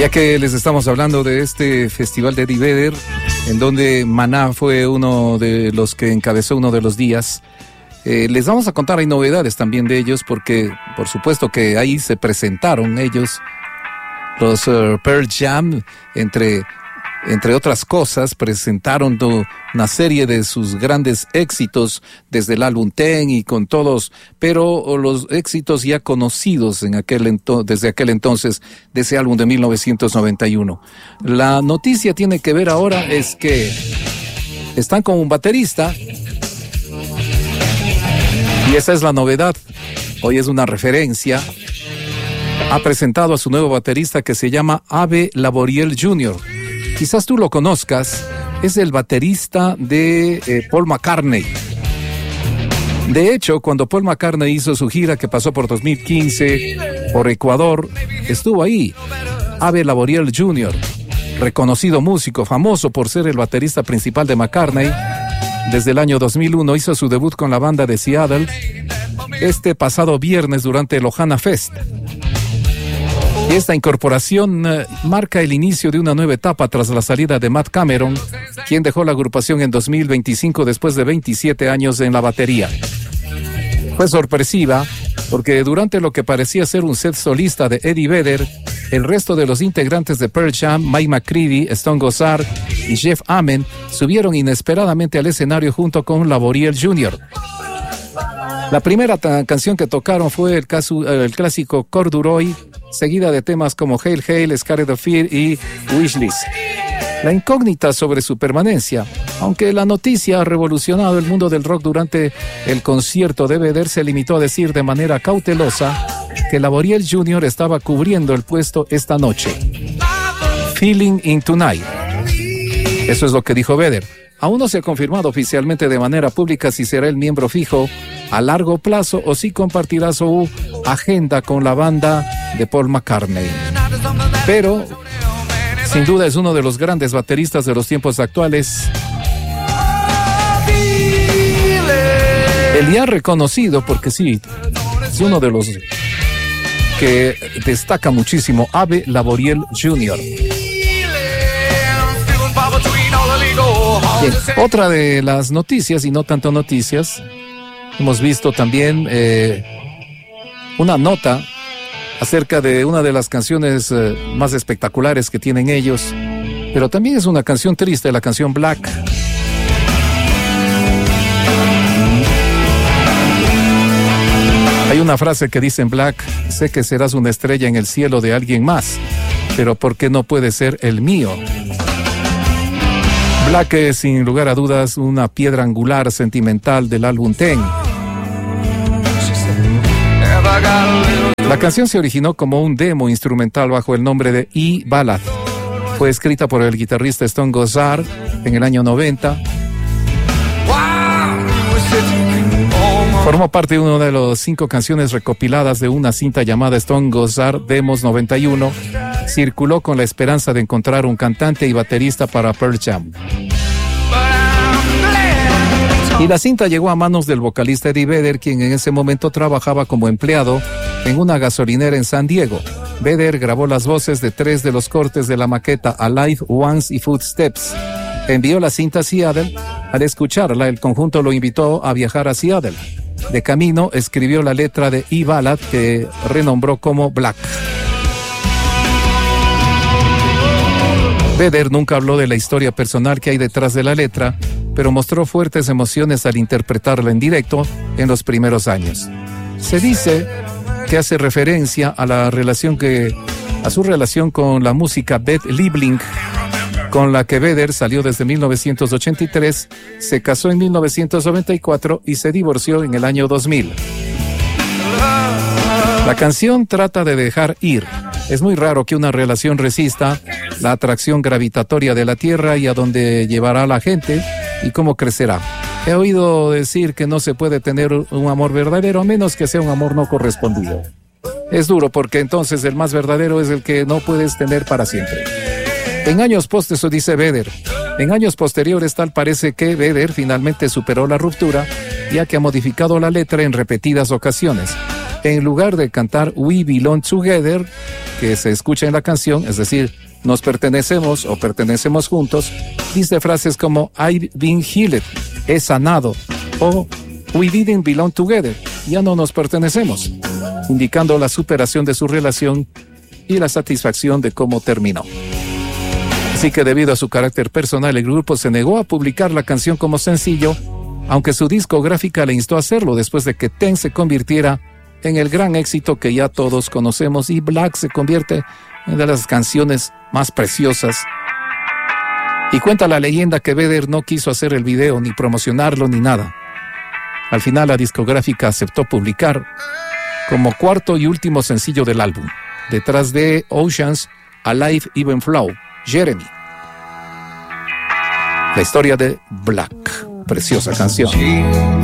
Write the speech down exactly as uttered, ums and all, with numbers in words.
Ya que les estamos hablando de este festival de Eddie Vedder, en donde Maná fue uno de los que encabezó uno de los días, eh, les vamos a contar, hay novedades también de ellos, porque por supuesto que ahí se presentaron ellos, los uh, Pearl Jam, entre... Entre otras cosas, presentaron una serie de sus grandes éxitos desde el álbum Ten y con todos, pero los éxitos ya conocidos en aquel ento- desde aquel entonces de ese álbum de mil novecientos noventa y uno. La noticia tiene que ver ahora es que están con un baterista y esa es la novedad. Hoy es una referencia. Ha presentado a su nuevo baterista que se llama Abe Laboriel junior Quizás tú lo conozcas, es el baterista de eh, Paul McCartney. De hecho, cuando Paul McCartney hizo su gira que pasó por dos mil quince por Ecuador, estuvo ahí Abe Laboriel junior, reconocido músico, famoso por ser el baterista principal de McCartney. Desde el año dos mil uno hizo su debut con la banda de Seattle este pasado viernes durante el Ohana Fest. Esta incorporación uh, marca el inicio de una nueva etapa tras la salida de Matt Cameron, quien dejó la agrupación en dos mil veinticinco después de veintisiete años en la batería. Fue sorpresiva porque durante lo que parecía ser un set solista de Eddie Vedder, el resto de los integrantes de Pearl Jam, Mike McCready, Stone Gossard y Jeff Ament subieron inesperadamente al escenario junto con Laboriel junior La primera ta- canción que tocaron fue el, caso, el clásico Corduroy, seguida de temas como Hail Hail, Scared of Fear y Wishlist. La incógnita sobre su permanencia, aunque la noticia ha revolucionado el mundo del rock durante el concierto de Vedder, se limitó a decir de manera cautelosa que Laboriel junior estaba cubriendo el puesto esta noche. Feeling in Tonight. Eso es lo que dijo Vedder. Aún no se ha confirmado oficialmente de manera pública si será el miembro fijo a largo plazo o si compartirá su agenda con la banda de Paul McCartney. Pero, sin duda, es uno de los grandes bateristas de los tiempos actuales. El ya reconocido, porque sí, es uno de los que destaca muchísimo, Abe Laboriel junior Bien, otra de las noticias, y no tanto noticias, hemos visto también eh, una nota acerca de una de las canciones eh, más espectaculares que tienen ellos, pero también es una canción triste, la canción Black. Hay una frase que dice en Black: sé que serás una estrella en el cielo de alguien más, pero ¿por qué no puede ser el mío? Black es, sin lugar a dudas, una piedra angular sentimental del álbum Ten. La canción se originó como un demo instrumental bajo el nombre de E-Ballad. Fue escrita por el guitarrista Stone Gossard en el año noventa. Formó parte de una de las cinco canciones recopiladas de una cinta llamada Stone Gossard Demos noventa y uno. Circuló con la esperanza de encontrar un cantante y baterista para Pearl Jam. Y la cinta llegó a manos del vocalista Eddie Vedder, quien en ese momento trabajaba como empleado en una gasolinera en San Diego. Vedder grabó las voces de tres de los cortes de la maqueta Alive, Once y Footsteps. Envió la cinta a Seattle. Al escucharla, el conjunto lo invitó a viajar a Seattle. De camino, escribió la letra de E-Ballad, que renombró como Black. Vedder nunca habló de la historia personal que hay detrás de la letra, pero mostró fuertes emociones al interpretarla en directo en los primeros años. Se dice que hace referencia a la relación que, a su relación con la música Beth Liebling, con la que Vedder salió desde mil novecientos ochenta y tres, se casó en mil novecientos noventa y cuatro y se divorció en el año dos mil. La canción trata de dejar ir. Es muy raro que una relación resista la atracción gravitatoria de la Tierra y a dónde llevará a la gente y cómo crecerá. He oído decir que no se puede tener un amor verdadero a menos que sea un amor no correspondido. Es duro porque entonces el más verdadero es el que no puedes tener para siempre. En años postes, eso dice Vedder. En años posteriores tal parece que Vedder finalmente superó la ruptura, ya que ha modificado la letra en repetidas ocasiones. en lugar de cantar We Belong Together, que se escucha en la canción, es decir, nos pertenecemos o pertenecemos juntos, dice frases como I've been healed, he sanado, o We didn't belong together, ya no nos pertenecemos, indicando la superación de su relación y la satisfacción de cómo terminó. Así que debido a su carácter personal, el grupo se negó a publicar la canción como sencillo, aunque su discográfica le instó a hacerlo después de que Ten se convirtiera en el gran éxito que ya todos conocemos y Black se convierte en una de las canciones más preciosas. Y cuenta la leyenda que Vedder no quiso hacer el video, ni promocionarlo, ni nada. Al final la discográfica aceptó publicar como cuarto y último sencillo del álbum, detrás de Oceans, Alive Even Flow, Jeremy. La historia de Black, preciosa canción.